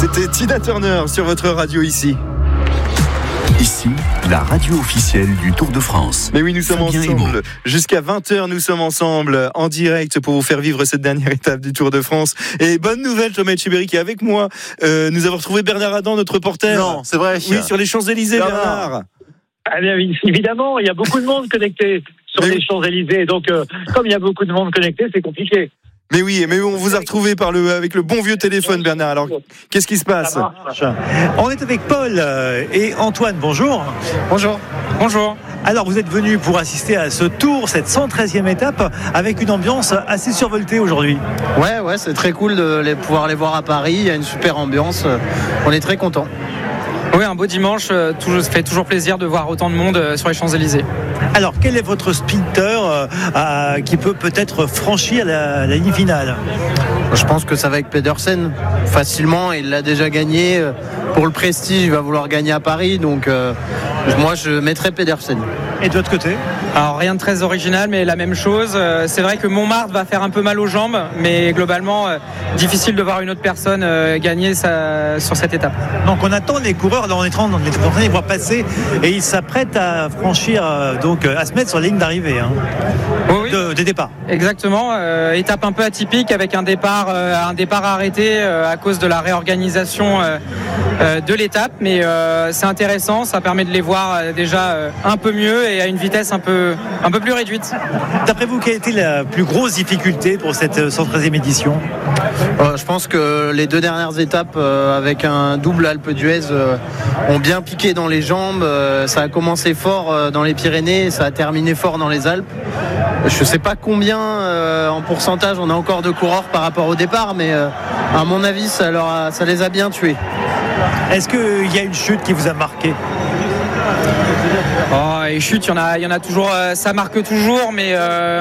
C'était Tina Turner sur votre radio ici. Ici, la radio officielle du Tour de France. Mais oui, nous sommes Fabien ensemble. Jusqu'à 20h, nous sommes ensemble en direct pour vous faire vivre cette dernière étape du Tour de France. Et bonne nouvelle, Thomas Etcheberry qui est avec moi. Nous avons retrouvé Bernard Adam, notre reporter. Non, c'est vrai. Oui, sur les Champs-Élysées, Bernard. Ah bien, évidemment, il y a beaucoup de monde connecté sur les Champs-Élysées. Donc, comme il y a beaucoup de monde connecté, c'est compliqué. Mais oui, mais on vous a retrouvé avec le bon vieux téléphone, Bernard. Alors, qu'est-ce qui se passe ? On est avec Paul et Antoine. Bonjour. Bonjour. Bonjour. Alors, vous êtes venus pour assister à ce tour, cette 113e étape, avec une ambiance assez survoltée aujourd'hui. Ouais, c'est très cool de pouvoir les voir à Paris. Il y a une super ambiance. On est très contents. Oui, un beau dimanche, ça fait toujours plaisir de voir autant de monde sur les Champs-Élysées. Alors, quel est votre sprinter qui peut peut-être franchir la ligne finale ? Je pense que ça va avec Pedersen. Facilement, il l'a déjà gagné. Pour le prestige, il va vouloir gagner à Paris. Donc, moi, je mettrais Pedersen. Et de l'autre côté ? Alors, rien de très original, mais la même chose. C'est vrai que Montmartre va faire un peu mal aux jambes, mais globalement, difficile de voir une autre personne gagner sur cette étape. Donc, on attend les coureurs. Là, on est en train de les voir passer et ils s'apprêtent à franchir, à se mettre sur la ligne d'arrivée, oui. de départ. Exactement. Étape un peu atypique avec un départ arrêté à cause de la réorganisation de l'étape, mais c'est intéressant. Ça permet de les voir déjà un peu mieux et à une vitesse un peu plus réduite. D'après vous, quelle a été la plus grosse difficulté pour cette 113e édition ? Je pense que les deux dernières étapes avec un double Alpe d'Huez ont bien piqué dans les jambes. Ça a commencé fort dans les Pyrénées, ça a terminé fort dans les Alpes. Je ne sais pas combien en pourcentage on a encore de coureurs par rapport au départ, mais à mon avis ça les a bien tués. Est-ce qu'il y a une chute qui vous a marqué ? Les chutes, il y en a toujours, ça marque toujours, mais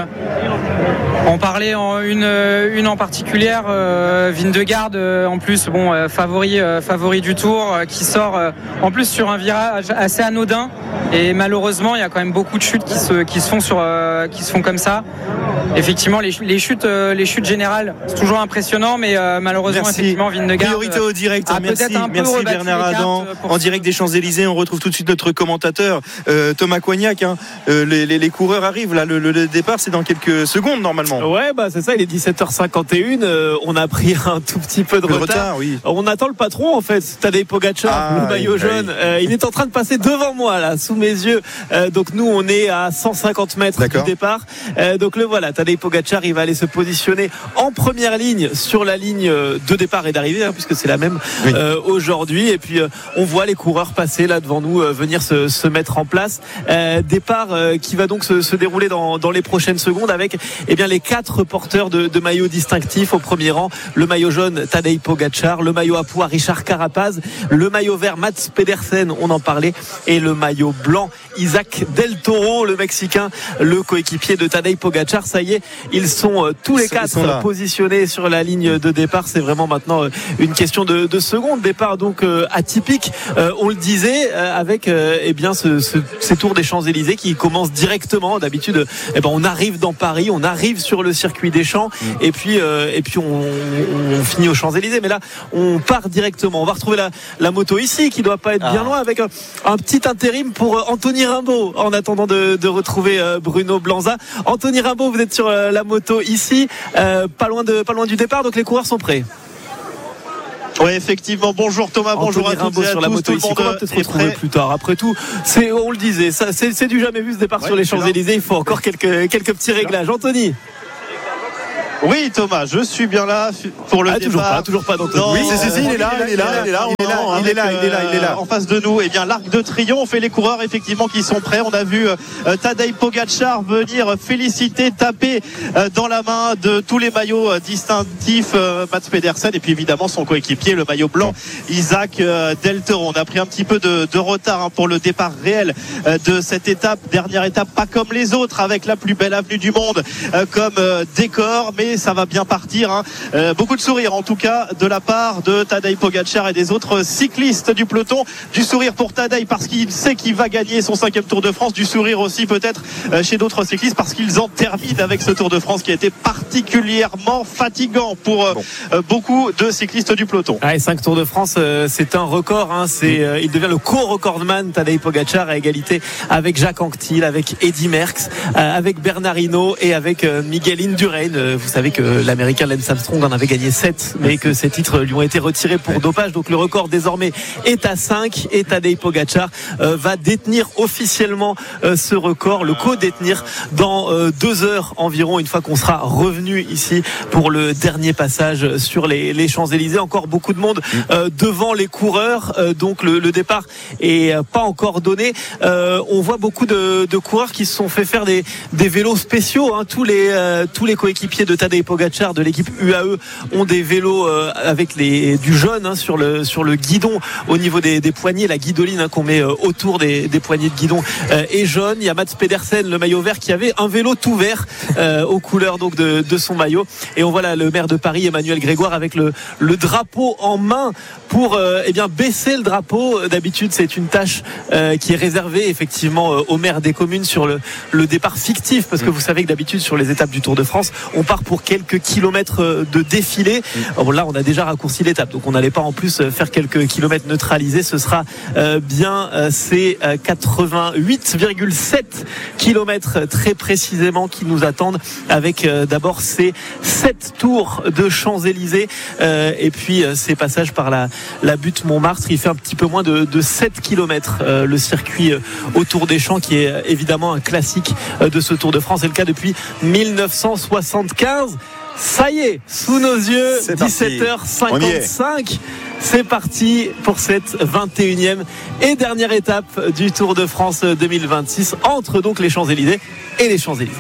on parlait une en particulière, Vingegaard, en plus, favori du Tour, qui sort en plus sur un virage assez anodin, et malheureusement, il y a quand même beaucoup de chutes qui se font comme ça. Effectivement, les chutes générales, c'est toujours impressionnant, mais malheureusement, effectivement, Vingegaard. Priorité au direct. Merci Bernard Adam. En direct des Champs-Élysées, on retrouve tout de suite notre commentateur Thomas Coignac. Les coureurs arrivent là. Le départ, c'est dans quelques secondes normalment. Ouais, c'est ça. Il est 17h51. On a pris un tout petit peu de retard. Oui. On attend le patron en fait. Tadej Pogačar, le maillot jaune. Il est en train de passer devant moi là, sous mes yeux. Donc nous, on est à 150 mètres du départ. Donc le voilà. Tadej Pogačar, il va aller se positionner en première ligne sur la ligne de départ et d'arrivée, puisque c'est la même aujourd'hui. Et puis on voit les coureurs passer là devant nous, venir se mettre en place. Départ qui va donc se dérouler dans les prochaines secondes avec les 4 porteurs de maillots distinctifs au premier rang. Le maillot jaune, Tadej Pogačar. Le maillot à pois, Richard Carapaz. Le maillot vert, Mats Pedersen, on en parlait. Et le maillot blanc, Isaac Del Toro, le Mexicain, le coéquipier de Tadej Pogačar. Ça y est, ils sont tous les 4 positionnés sur la ligne de départ. C'est vraiment maintenant une question de secondes. Départ donc atypique, on le disait, avec ces tours des Champs-Élysées qui commencent directement. D'habitude, on arrive dans Paris, on arrive sur le circuit des Champs et puis on finit aux Champs-Élysées. Mais là, on part directement. On va retrouver la moto ici qui doit pas être bien loin, avec un petit intérim pour Anthony Rimbaud en attendant de retrouver Bruno Blanza. Anthony Rimbaud, vous êtes sur la moto ici, pas loin du départ, donc les coureurs sont prêts. Oui, effectivement. Bonjour Thomas, bonjour à tous et à sur la tous. moto Tout ici. le On va monde peut-être est retrouver prêt. plus tard. Après tout, on le disait, c'est du jamais vu ce départ sur les Champs-Élysées. Il faut encore quelques petits réglages. Anthony. Oui Thomas, je suis bien là pour le départ. Toujours pas d'Anthony. Oui, il est là. En face de nous, l'Arc de Triomphe et les coureurs effectivement qui sont prêts. On a vu Tadej Pogačar venir féliciter, taper dans la main de tous les maillots distinctifs Mats Pedersen et puis évidemment son coéquipier, le maillot blanc Isaac Del Toro. On a pris un petit peu de retard pour le départ réel de cette étape, dernière étape, pas comme les autres, avec la plus belle avenue du monde comme décor, mais et ça va bien partir. Beaucoup de sourires en tout cas de la part de Tadej Pogačar et des autres cyclistes du peloton. Du sourire pour Tadej parce qu'il sait qu'il va gagner son 5e Tour de France. Du sourire aussi peut-être chez d'autres cyclistes parce qu'ils en terminent avec ce Tour de France qui a été particulièrement fatigant pour beaucoup de cyclistes du peloton. 5 Tours de France, c'est un record. Il devient le co-recordman Tadej Pogačar à égalité avec Jacques Anquetil, avec Eddy Merckx, avec Bernard Hinault et avec Miguel Indurain. Vous savez que l'Américain Lance Armstrong en avait gagné 7, mais que ces titres lui ont été retirés pour dopage. Donc le record désormais est à 5 et Tadej Pogačar va détenir officiellement ce record, le co-détenir dans 2 heures environ, une fois qu'on sera revenu ici pour le dernier passage sur les Champs-Élysées. Encore beaucoup de monde devant les coureurs, donc le départ est pas encore donné. On voit beaucoup de coureurs qui se sont fait faire des vélos spéciaux. Tous les coéquipiers de Tadej Pogačar de l'équipe UAE ont des vélos avec du jaune sur le guidon au niveau des poignées, la guidoline qu'on met autour des poignées de guidon est jaune. Il y a Mats Pedersen, le maillot vert, qui avait un vélo tout vert aux couleurs donc de son maillot. Et on voit là le maire de Paris, Emmanuel Grégoire, avec le drapeau en main pour baisser le drapeau. D'habitude, c'est une tâche qui est réservée effectivement aux maires des communes sur le départ fictif, parce que vous savez que d'habitude sur les étapes du Tour de France, on part pour quelques kilomètres de défilé. Là, on a déjà raccourci l'étape, donc on n'allait pas en plus faire quelques kilomètres neutralisés. Ce sera ces 88,7 kilomètres très précisément qui nous attendent, avec d'abord ces 7 tours de Champs-Élysées et puis ces passages par la butte Montmartre. Il fait un petit peu moins de 7 kilomètres le circuit autour des Champs, qui est évidemment un classique de ce Tour de France. C'est le cas depuis 1975. Ça y est, sous nos yeux, 17h55. C'est parti pour cette 21e et dernière étape du Tour de France 2026 entre donc les Champs-Élysées et les Champs-Élysées.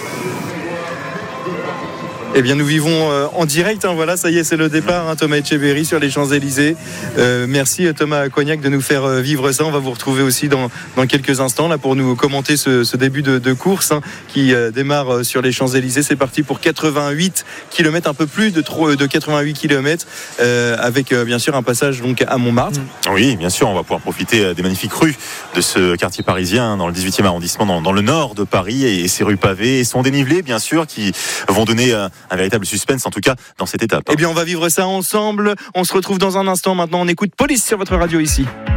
Eh bien, nous vivons en direct. Voilà, ça y est, c'est le départ. Thomas Etcheverry sur les Champs-Élysées. Merci Thomas Coignac de nous faire vivre ça. On va vous retrouver aussi dans quelques instants là pour nous commenter ce début de course qui démarre sur les Champs-Élysées. C'est parti pour 88 km, un peu plus de 88 km, avec bien sûr un passage donc à Montmartre. Oui, bien sûr, on va pouvoir profiter des magnifiques rues de ce quartier parisien dans le 18e arrondissement, dans le nord de Paris, et ces rues pavées et son dénivelé, bien sûr, qui vont donner un véritable suspense, en tout cas dans cette étape. Eh bien, on va vivre ça ensemble. On se retrouve dans un instant. Maintenant, on écoute Police sur votre radio ici.